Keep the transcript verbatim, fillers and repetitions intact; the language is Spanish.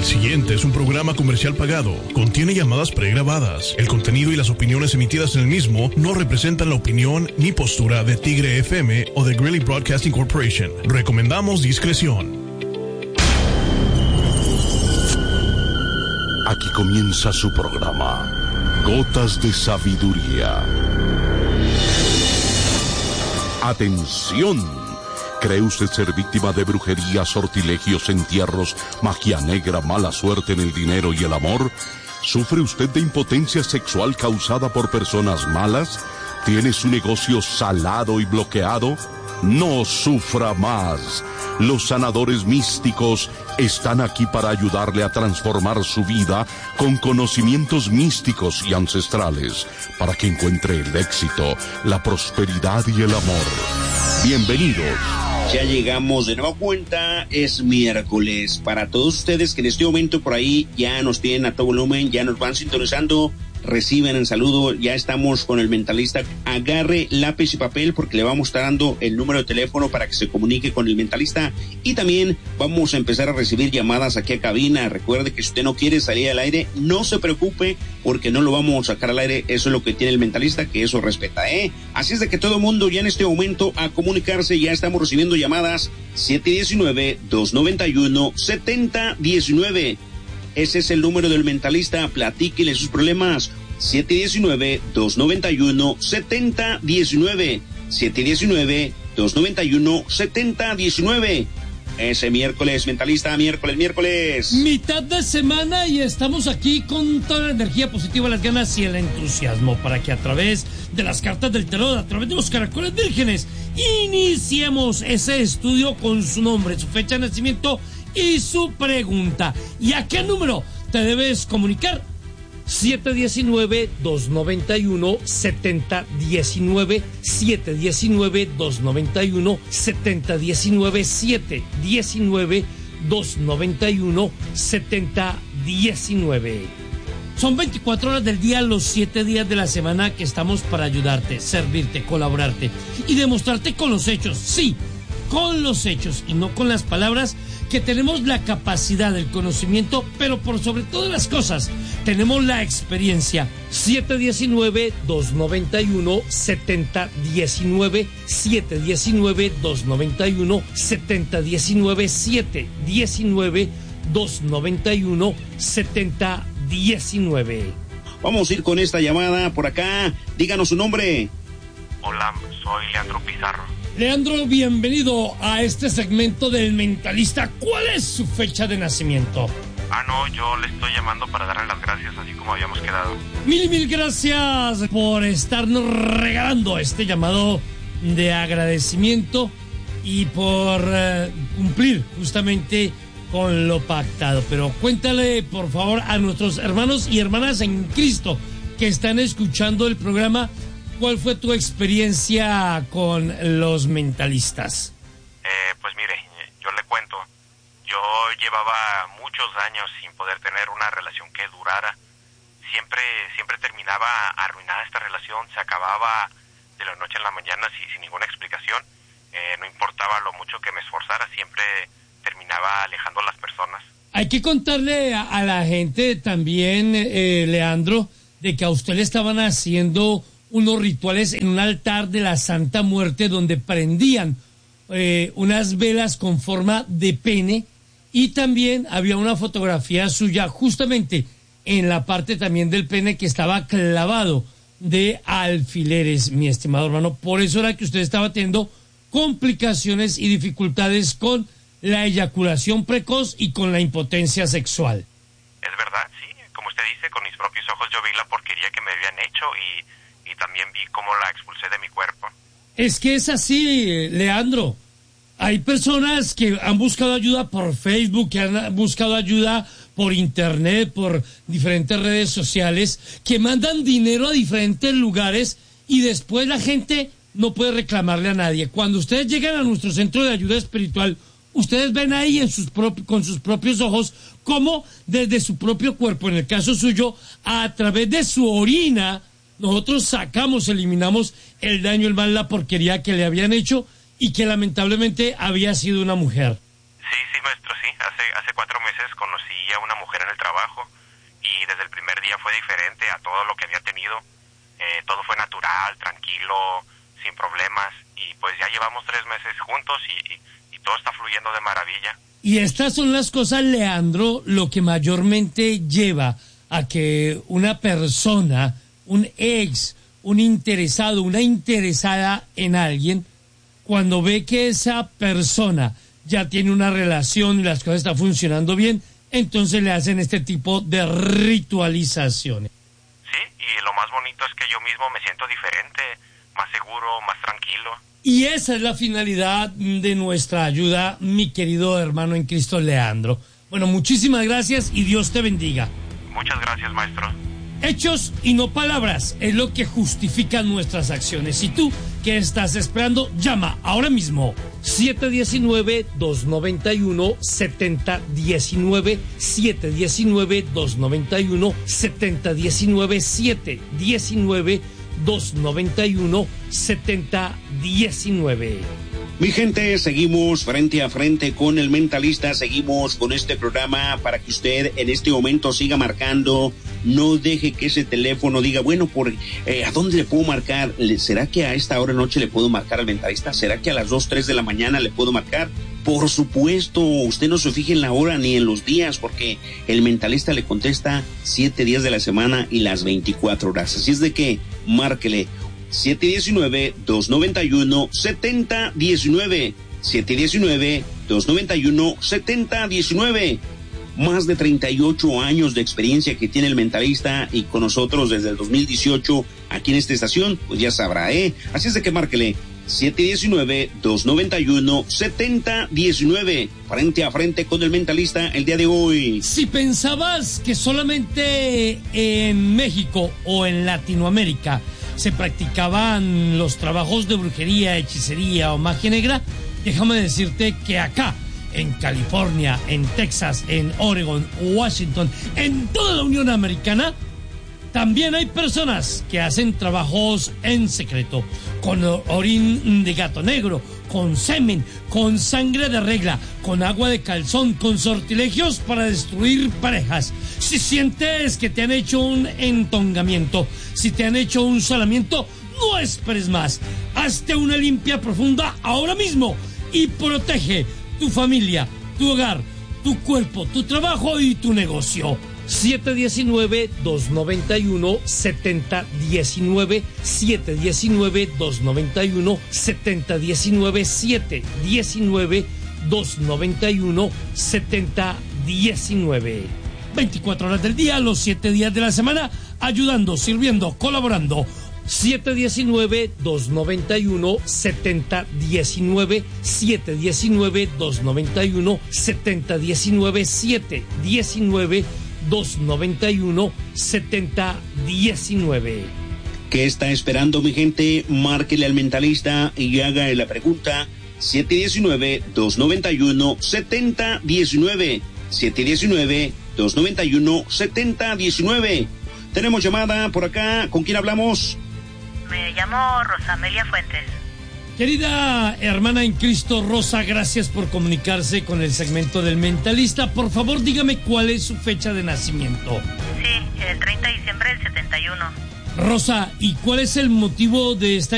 El siguiente es un programa comercial pagado. Contiene llamadas pregrabadas. El contenido y las opiniones emitidas en el mismo no representan la opinión ni postura de Tigre F M o de Greeley Broadcasting Corporation. Recomendamos discreción. Aquí comienza su programa, Gotas de Sabiduría. ¡Atención! ¿Cree usted ser víctima de brujería, sortilegios, entierros, magia negra, mala suerte en el dinero y el amor? ¿Sufre usted de impotencia sexual causada por personas malas? ¿Tiene su negocio salado y bloqueado? No sufra más. Los sanadores místicos están aquí para ayudarle a transformar su vida con conocimientos místicos y ancestrales, para que encuentre el éxito, la prosperidad y el amor. Bienvenidos. Ya llegamos de nueva cuenta, es miércoles. Para todos ustedes que en este momento por ahí ya nos tienen a todo volumen, ya nos van sintonizando, reciben el saludo, ya estamos con el mentalista. Agarre lápiz y papel porque le vamos a estar dando el número de teléfono para que se comunique con el mentalista, y también vamos a empezar a recibir llamadas aquí a cabina. Recuerde que si usted no quiere salir al aire, no se preocupe porque no lo vamos a sacar al aire. Eso es lo que tiene el mentalista, que eso respeta, ¿eh? Así es de que todo el mundo ya en este momento a comunicarse. Ya estamos recibiendo llamadas siete uno nueve, dos nueve uno, siete cero uno nueve. Ese es el número del mentalista. Platíquele sus problemas. siete uno nueve, dos nueve uno, siete cero uno nueve. siete uno nueve, dos nueve uno, siete cero uno nueve. Ese miércoles, mentalista, miércoles, miércoles. Mitad de semana y estamos aquí con toda la energía positiva, las ganas y el entusiasmo para que a través de las cartas del tarot, a través de los caracoles vírgenes, iniciemos ese estudio con su nombre, su fecha de nacimiento y su pregunta. ¿Y a qué número te debes comunicar? siete uno nueve, dos nueve uno, siete cero uno nueve, siete uno nueve, dos nueve uno, siete cero uno nueve, siete uno nueve, dos nueve uno, siete cero uno nueve. Son veinticuatro horas del día, los siete días de la semana que estamos para ayudarte, servirte, colaborarte y demostrarte con los hechos, sí, con los hechos y no con las palabras, que tenemos la capacidad, el conocimiento, pero por sobre todas las cosas, tenemos la experiencia. siete uno nueve, dos nueve uno, siete cero uno nueve, siete uno nueve, dos nueve uno, siete cero uno nueve, siete uno nueve, dos nueve uno, siete cero uno nueve. Vamos a ir con esta llamada por acá. Díganos su nombre. Hola, soy Leandro Pizarro. Leandro, bienvenido a este segmento del mentalista. ¿Cuál es su fecha de nacimiento? Ah, no, yo le estoy llamando para darle las gracias, así como habíamos quedado. Mil, mil gracias por estarnos regalando este llamado de agradecimiento y por uh, cumplir justamente con lo pactado. Pero cuéntale, por favor, a nuestros hermanos y hermanas en Cristo que están escuchando el programa, ¿cuál fue tu experiencia con los mentalistas? Eh, pues mire, yo le cuento. Yo llevaba muchos años sin poder tener una relación que durara. Siempre siempre terminaba arruinada esta relación, se acababa de la noche a la mañana sin, sin ninguna explicación. Eh, no importaba lo mucho que me esforzara, siempre terminaba alejando a las personas. Hay que contarle a, a la gente también, eh, Leandro, de que a usted le estaban haciendo unos rituales en un altar de la Santa Muerte donde prendían eh, unas velas con forma de pene, y también había una fotografía suya justamente en la parte también del pene que estaba clavado de alfileres, mi estimado hermano. Por eso era que usted estaba teniendo complicaciones y dificultades con la eyaculación precoz y con la impotencia sexual. Es verdad, sí, como usted dice, con mis propios ojos yo vi la porquería que me habían hecho y, y también vi cómo la expulsé de mi cuerpo. Es que es así, Leandro. Hay personas que han buscado ayuda por Facebook, que han buscado ayuda por internet, por diferentes redes sociales, que mandan dinero a diferentes lugares y después la gente no puede reclamarle a nadie. Cuando ustedes llegan a nuestro centro de ayuda espiritual, ustedes ven ahí en sus propi- con sus propios ojos cómo desde su propio cuerpo, en el caso suyo, a través de su orina, nosotros sacamos, eliminamos el daño, el mal, la porquería que le habían hecho y que lamentablemente había sido una mujer. Sí, sí, maestro, sí. hace, hace cuatro meses conocí a una mujer en el trabajo y desde el primer día fue diferente a todo lo que había tenido. Eh, todo fue natural, tranquilo, sin problemas, y pues ya llevamos tres meses juntos y, y, y todo está fluyendo de maravilla. Y estas son las cosas, Leandro, lo que mayormente lleva a que una persona, un ex, un interesado, una interesada en alguien, cuando ve que esa persona ya tiene una relación y las cosas están funcionando bien, entonces le hacen este tipo de ritualizaciones. Sí, y lo más bonito es que yo mismo me siento diferente, más seguro, más tranquilo. Y esa es la finalidad de nuestra ayuda, mi querido hermano en Cristo, Leandro. Bueno, muchísimas gracias y Dios te bendiga. Muchas gracias, maestro. Hechos y no palabras es lo que justifica nuestras acciones. ¿Y tú qué estás esperando? Llama ahora mismo. siete uno nueve, dos nueve uno, siete cero uno nueve, siete uno nueve, dos nueve uno, siete cero uno nueve, siete uno nueve, dos nueve uno, siete cero uno nueve. Mi gente, seguimos frente a frente con el mentalista, seguimos con este programa para que usted en este momento siga marcando, no deje que ese teléfono diga, bueno, por eh, ¿a dónde le puedo marcar? ¿Será que a esta hora de noche le puedo marcar al mentalista? ¿Será que a las dos, tres de la mañana le puedo marcar? Por supuesto, usted no se fije en la hora ni en los días, porque el mentalista le contesta siete días de la semana y las veinticuatro horas, así es de que márquele. siete uno nueve, dos nueve uno, siete cero uno nueve, siete uno nueve, dos nueve uno, siete cero uno nueve. Más de treinta y ocho años de experiencia que tiene el mentalista y con nosotros desde el dos mil dieciocho aquí en esta estación, pues ya sabrá, ¿eh? Así es de que márquele siete uno nueve, dos nueve uno, siete cero uno nueve, frente a frente con el mentalista el día de hoy. Si pensabas que solamente en México o en Latinoamérica se practicaban los trabajos de brujería, hechicería o magia negra, déjame decirte que acá, en California, en Texas, en Oregon, Washington, en toda la Unión Americana, también hay personas que hacen trabajos en secreto, con orín de gato negro, con semen, con sangre de regla, con agua de calzón, con sortilegios para destruir parejas. Si sientes que te han hecho un entongamiento, si te han hecho un solamiento, no esperes más. Hazte una limpia profunda ahora mismo y protege tu familia, tu hogar, tu cuerpo, tu trabajo y tu negocio. siete uno nueve, dos nueve uno, siete cero uno nueve, siete uno nueve, dos nueve uno, siete cero uno nueve, siete uno nueve, dos nueve uno, siete cero uno nueve. veinticuatro horas del día, los siete días de la semana, ayudando, sirviendo, colaborando. siete uno nueve, dos nueve uno, siete cero uno nueve, siete uno nueve, dos nueve uno, siete cero uno nueve, siete uno nueve, dos nueve uno, siete cero uno nueve. ¿Qué está esperando, mi gente? Márquele al mentalista y haga la pregunta. siete uno nueve, dos nueve uno, siete cero uno nueve, siete uno nueve, dos nueve uno, siete cero uno nueve. Tenemos llamada por acá. ¿Con quién hablamos? Me llamo Rosamelia Fuentes. Querida hermana en Cristo, Rosa, gracias por comunicarse con el segmento del mentalista. Por favor, dígame cuál es su fecha de nacimiento. Sí, el treinta de diciembre del setenta y uno. Rosa, ¿y cuál es el motivo de esta